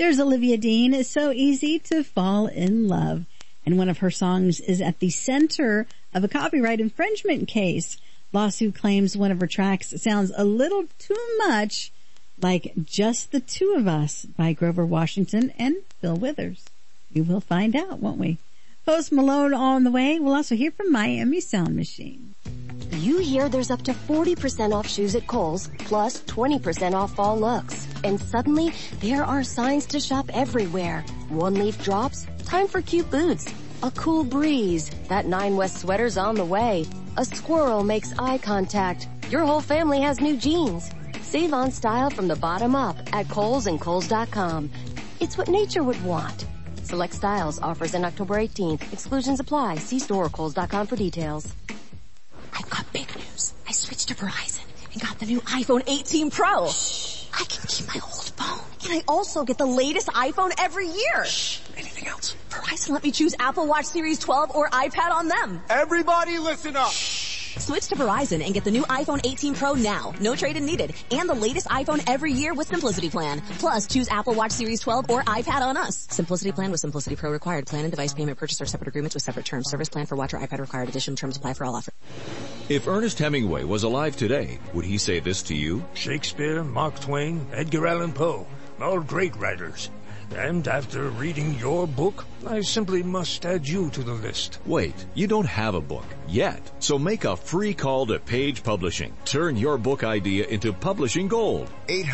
There's Olivia Dean. It's so easy to fall in love. And one of her songs is at the center of a copyright infringement case. Lawsuit claims one of her tracks sounds a little too much like Just the Two of Us by Grover Washington and Bill Withers. We will find out, won't we? Post Malone on the way. We'll also hear from Miami Sound Machine. You hear there's up to 40% off shoes at Kohl's, plus 20% off fall looks. And suddenly, there are signs to shop everywhere. One leaf drops, time for cute boots. A cool breeze, that 9 West sweater's on the way. A squirrel makes eye contact. Your whole family has new jeans. Save on style from the bottom up at Kohl's and Kohl's.com. It's what nature would want. Select styles, offers in October 18th. Exclusions apply. See store or Kohl's.com for details. I've got big news. I switched to Verizon and got the new iPhone 18 Pro. Shh. I can keep my old phone. And I also get the latest iPhone every year. Shh. Anything else? Verizon let me choose Apple Watch Series 12 or iPad on them. Everybody listen up. Shh. Switch to Verizon and get the new iPhone 18 Pro now. No trade-in needed. And the latest iPhone every year with Simplicity Plan. Plus, choose Apple Watch Series 12 or iPad on us. Simplicity Plan with Simplicity Pro required. Plan and device payment purchase or separate agreements with separate terms. Service plan for watch or iPad required. Additional terms apply for all offers. If Ernest Hemingway was alive today, would he say this to you? Shakespeare, Mark Twain, Edgar Allan Poe, all great writers. And after reading your book, I simply must add you to the list. Wait, you don't have a book yet. So make a free call to Page Publishing. Turn your book idea into publishing gold.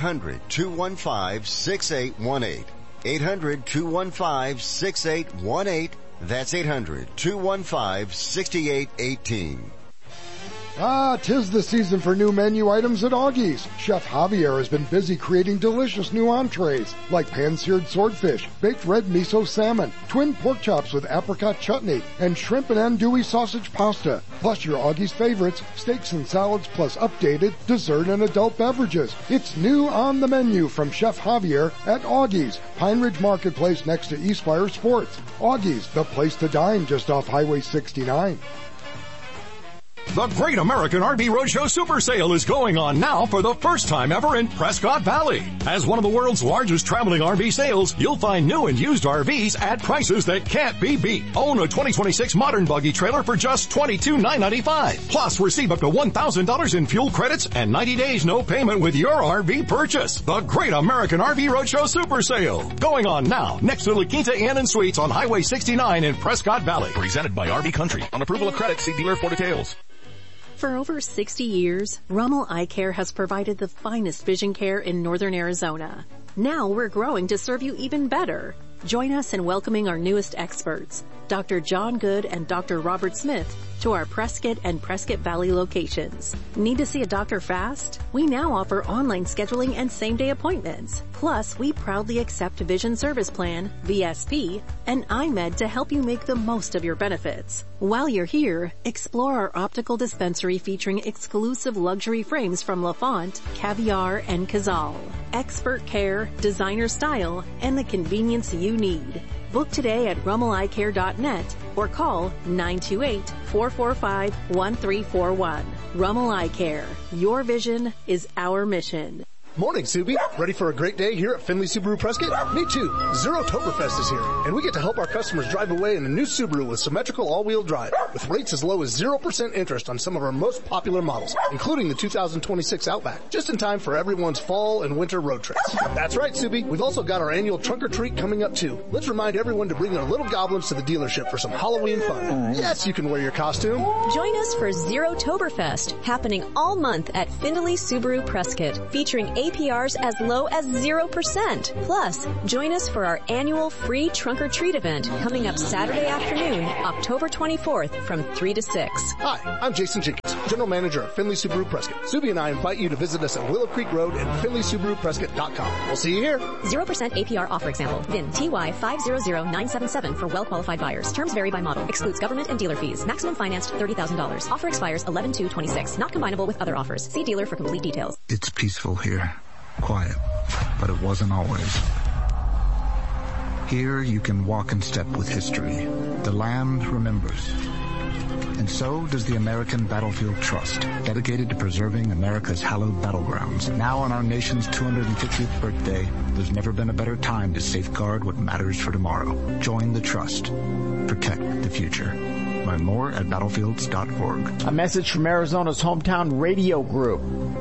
800-215-6818. 800-215-6818. That's 800-215-6818. Ah, 'tis the season for new menu items at Augie's. Chef Javier has been busy creating delicious new entrees like pan-seared swordfish, baked red miso salmon, twin pork chops with apricot chutney, and shrimp and andouille sausage pasta. Plus your Augie's favorites, steaks and salads, plus updated dessert and adult beverages. It's new on the menu from Chef Javier at Augie's, Pine Ridge Marketplace next to Eastfire Sports. Augie's, the place to dine just off Highway 69. The Great American RV Roadshow Super Sale is going on now for the first time ever in Prescott Valley. As one of the world's largest traveling RV sales, you'll find new and used RVs at prices that can't be beat. Own a 2026 Modern Buggy trailer for just $22,995. Plus, receive up to $1,000 in fuel credits and 90 days no payment with your RV purchase. The Great American RV Roadshow Super Sale. Going on now next to La Quinta Inn and Suites on Highway 69 in Prescott Valley. Presented by RV Country. On approval of credit, see dealer for details. For over 60 years, Rummel Eye Care has provided the finest vision care in northern Arizona. Now we're growing to serve you even better. Join us in welcoming our newest experts, Dr. John Good and Dr. Robert Smith, to our Prescott and Prescott Valley locations. Need to see a doctor fast? We now offer online scheduling and same-day appointments. Plus, we proudly accept Vision Service Plan, VSP, and iMed to help you make the most of your benefits. While you're here, explore our optical dispensary featuring exclusive luxury frames from LaFont, Caviar, and Cazal. Expert care, designer style, and the convenience you need. Book today at rummeleyecare.net or call 928-445-1341. Rummel Eye Care. Your vision is our mission. Morning, Subi. Ready for a great day here at Findlay Subaru Prescott? Me too. Zerotoberfest is here, and we get to help our customers drive away in a new Subaru with symmetrical all-wheel drive, with rates as low as 0% interest on some of our most popular models, including the 2026 Outback, just in time for everyone's fall and winter road trips. That's right, Subi. We've also got our annual Trunk or Treat coming up too. Let's remind everyone to bring their little goblins to the dealership for some Halloween fun. Yes, you can wear your costume. Join us for Zerotoberfest, happening all month at Findlay Subaru Prescott, featuring APRs as low as 0%. Plus, join us for our annual free Trunk or Treat event coming up Saturday afternoon, October 24th from 3 to 6. Hi, I'm Jason Jenkins, General Manager of Findlay Subaru Prescott. Subi and I invite you to visit us at Willow Creek Road and FindlaySubaruPrescott.com. We'll see you here. 0% APR offer example. VIN TY500977 for well-qualified buyers. Terms vary by model. Excludes government and dealer fees. Maximum financed $30,000. Offer expires 11/2/26. Not combinable with other offers. See dealer for complete details. It's peaceful here. Quiet. But it wasn't always. Here you can walk in step with history. The land remembers. And so does the American Battlefield Trust, dedicated to preserving America's hallowed battlegrounds. Now on our nation's 250th birthday, there's never been a better time to safeguard what matters for tomorrow. Join the Trust. Protect the future. Learn more at battlefields.org. A message from Arizona's hometown radio group.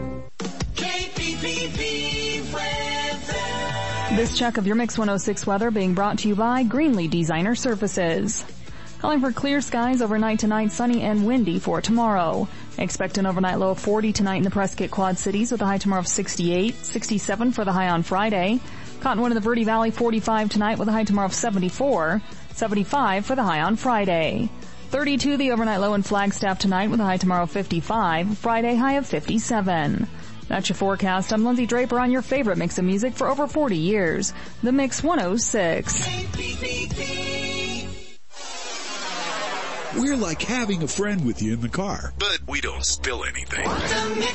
This check of your Mix 106 weather being brought to you by Greenlee Designer Services. Calling for clear skies overnight tonight, sunny and windy for tomorrow. Expect an overnight low of 40 tonight in the Prescott Quad Cities with a high tomorrow of 68, 67 for the high on Friday. Cottonwood in the Verde Valley 45 tonight with a high tomorrow of 74, 75 for the high on Friday. 32 the overnight low in Flagstaff tonight with a high tomorrow of 55, Friday high of 57. That's your forecast. I'm Lindsay Draper on your favorite mix of music for over 40 years. The Mix 106. We're like having a friend with you in the car, but we don't spill anything.